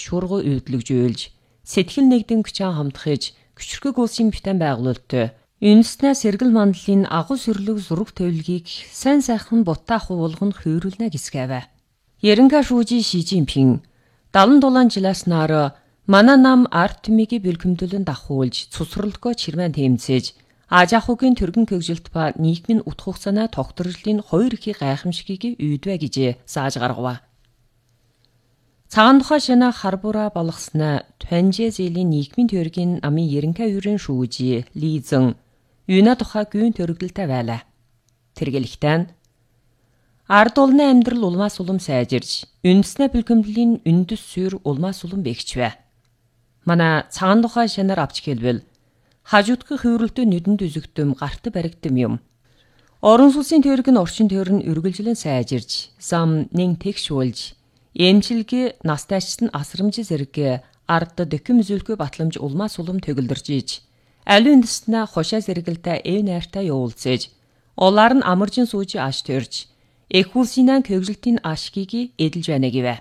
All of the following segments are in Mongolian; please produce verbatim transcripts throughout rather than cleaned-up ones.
шуурга үйдлэгжүүлж, сэтгэл нэгдэн хүчээ хамтгаж, хүчрхэг улсын бүтээн байгуулалттай үндэснээ сэргэл мандлын агуу сүрлэг зураг төлөлгийг сайн сайхан бутаа хуулганд хүйрүүлнэ гэсгэвэ. Ерөнхий шүүжи Ши Жинпин далан дулаан жиласнаар манай нам арт түмийг бэлгэмдүүлэн дахуулж цусралдгоо чирмэн тэмцээж Ажахугийн төргөн көгжилт ба нийгмийн утга хугацааны тогтворлын хоёр ихийг гайхамшигыг үйдвэ гэж зааж гаргав. Цагаан тухай шинэ харбура болгосноо Туанжэ зэлийн нийгмийн төргийн намын ерөнхий аюурын шүүжи Ли Зэн юуна тухай гүйн төрөлдөлтэй байлаа. Тэргэлэгтэн ард улны амьдрал улмаас улам сайжирж, үндэснээ бэлгэмдлийн үндэс суурь улмаас улам бэгчвэ. Манай цагаан тухай шинээр авч хэлбэл хажуудгын хөврөлтөө нүдэнд үзэгдэм гарт баригдэм юм. Орон сүнсийн төрөг нь орчин тойрон үргэлжлэн сайжирж, зам нэн тэгшүүлж, эмчилгээ настайчсан асрамжи зэрэг ард дөкөм үзүүлэхгүй батламж улмаас улам төгөлдөрж иж, аль үндэснээ хошаа зэрэгэлдэ эв найртай явуулцээж, улаар нь амаржин сууж аш төрж, эх улсынаа көгжилтийн ашгийг эдэлж байна гэвэ.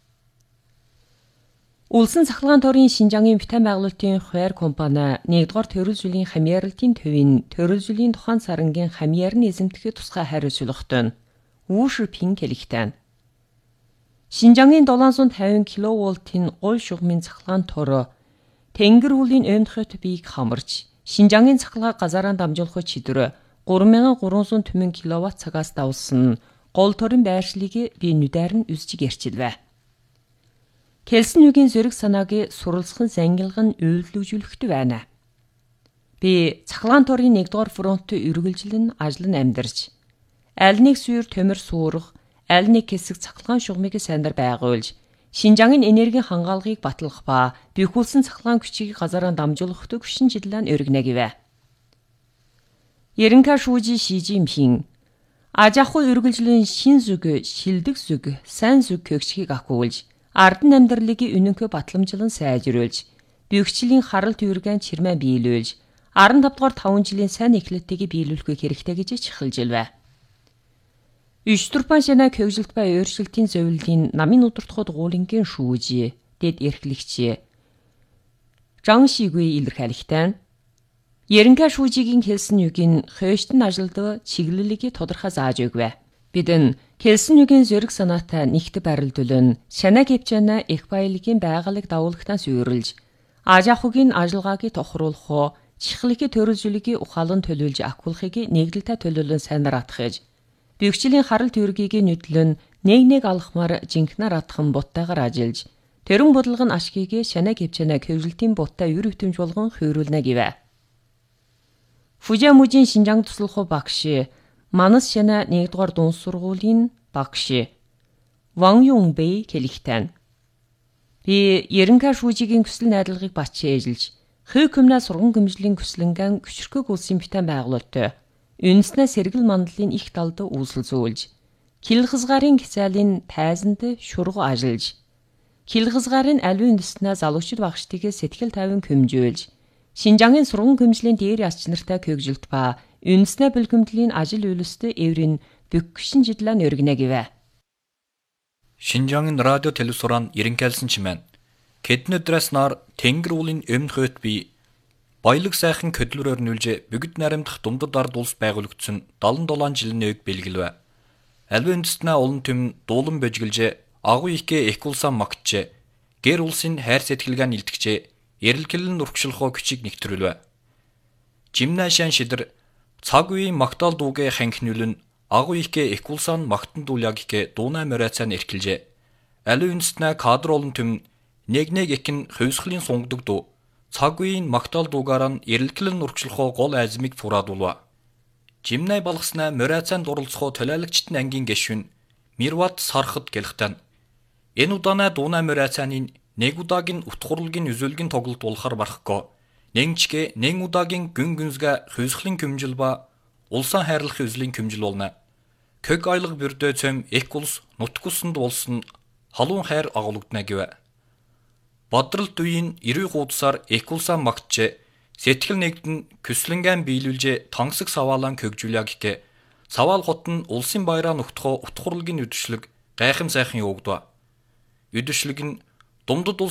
Улсын цахилгаан төрийн Шинжангийн бүтээн байгуулалтын хуваар компани нэгдүгээр төрөл жилийн хамьяаралтын төвийн төрөл жилийн тухайн сарангийн хамьяарны эзэмтгэхэд тусгай хариуцлагатай Ву Шипин хэлэхтэн. Шинжангийн долоон зуун тавин киловольтын гол шугамын цахилгаан төр тэнгэр хүлийн өмдөхөт биеийг хамарч, Шинжангийн цахилгааг газараа дамжуулах чидөр гурван мянган гурван зуун түмэн киловатт цагаас давсан гол төрийн байршлыг би нүдээр нь үзэж гэрчилвэ. Келсэн үгийн зэрэг санааг суралцхан зангилган үйлдвэрлэгдэх байна. Би цахилгаан төрийн нэгдүгээр фронт үргэлжлэн ажил нь амьдарч, аль нэг суур төмөр суурах, аль нэг хэсэг цахилгаан шугамыг сандар байгуулж, Шинжангийн энергийн хангаалгыг батлах ба бэхүүлсэн цахилгаан хүчийг газараа дамжуулахад хүчин чиглэлээр өргөнө гэвэ. Ерөнхий шүүжи Ши Жинпин Ажахуй үргэлжлэн шин зүг, шилдэг зүг, сайн зүг көгчгийг ахгүйж, ардан амьдралыг үнэнхөө батламжлан сайжруулж, бөгчлийн харалт үүргэн чирмэн биелүүлж, арван тавд дугаар таван жилийн сайн эхлэлтийг биелүүлэх хэрэгтэй гэж чихэлжилвэ. Үштүрпан шинэ көгжилт ба өөрчлөлтийн зөвлөлийн намын удирдахад гуулингийн шүүжи, дэд эрхлэгч Жан Шигүй илэрхийлэхтэн ерөнхий шүүжигийн хэлсэн үгийн хойштон ажилд чиглэлийг тодорхой зааж өгвэ. Бидэн хэлсэн үгийн зэрэг санаатай нэгт барилдулан шанаа хэмжээний их баялагын байгалыг дагуулгатаас үйрлж, Ажахугийн ажиллагааг тохируулах, чихлэгийн төрөлжлөгийг ухаалан төлөвлөж ахуулахыг нэгдэлтэй төлөвлөн сайнаар атгахж, бөгчлийн харалт үүргийг нүдлэн нэг нэг алхмаар жинхнээр атхан буттайгаар ажиллаж, төрөн бодлого нь ашгийг шанаа хэмжээний көгжилтийн буттай үр хөвтөмж болгон хөөрлөнө гэвэ. Фужиамужийн Шинжанг туслах багш Манас шана нэгдүгээр дунд сургуулийн багш Ван Юнбэй хэлэхтэн. Би ерөнхий шүүжигийн хүсэл найдварыг бач ээжилж, хөө көмнө сурган гэмжлийн хүслэнгэн хүчрхэг улсын бүтээн байгуулалттай үндэснээ сэргэл мандлын их талд үүсэл зөөлж, хил хязгаарын хязаалын тайзанд шурга ажиллаж, хил хязгаарын аливаа үндэснээ залуучид багштыг сэтгэл тайван хөмжөөлж, Шинжангийн сурган гэмжлийн дээр ач нартай көгжилт ба үндэснээ бэлгэмдлийн ажил үйлстэй эврийн бөхшин жидлэн өргөнө гэвэ. Шинжангийн радио телевизоран ерөнхийлсэн чимэн Кэднэ дрэснаар тэнгэр уулын өмнөх хөт би баялаг сайхан көдлөрөөр нүлж бүгд наримдах думдад ард улс байгуулагдсан дадан долоон жилийн өг бэлгэлвэ. Аливаа үндэснээ олон төм дуулан божиглж агуу ихгээ их улсаа магтж гэр улсын хайр сэтгэлгээ илтгэж эрэлгэлэн урагшлахоо күчийг нэгтрүүлвэ. Жимнэ шан шидэр цаг үеийн магтаал дуугээ ханхнүүлэн агуу ихгээ их улсаан магтан дууляггээ дуунаа морайцаан эрхэлж аливаа үндэснээ кадр олон төм нэг нэг ихэн хөвсглийн сунгдаг дуу цаг үеийн магтаал дуугаар нь эрэлгэлэн урагшлахоо гол айзмыг фураадуулва. Жимнэ балгаснаа морайцаан дурлцохоо толиалагчтын ангийн гишүүн Мирват сархад гэлхтэн. Энэ удаанаа дуунаа морайцааны нэг удаагийн утгуурлын үзүүлгийн тоглолт болохоор барахгүй. Нэгчгэ нэг удаагийн гүн гүнзгэ хөвсглийн көмжил ба улсаа хайрлах үзлийн көмжил болно. Кэг айлга бөрдөө цэм их улс нутгусанд болсон халуун хайр агуулгадна гэвэ. Бодролт үеийн эрүү хуудасаар их улсаа магтж сэтгэл нэгдэн көслөнгэн биелүүлж тансаг саваалан көгжүүлэг гэх саваал хот нь улсын баяраа нухтхоо утгуурлын үдшилэг гайхам сайхан явагдва. Үдшилэг нь думдад